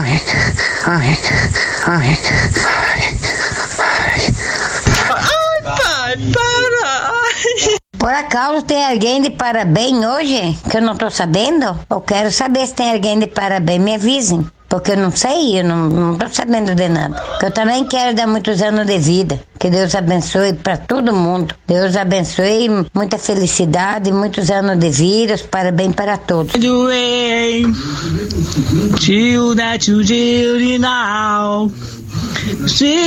Pai, para! Por acaso tem alguém de parabéns hoje? Que eu não tô sabendo? Eu quero saber se tem alguém de parabéns, me avisem. Porque eu não sei, eu não tô sabendo de nada. Que eu também quero dar muitos anos de vida. Que Deus abençoe para todo mundo. Deus abençoe, muita felicidade, muitos anos de vida, parabéns para todos. Till that you did now. See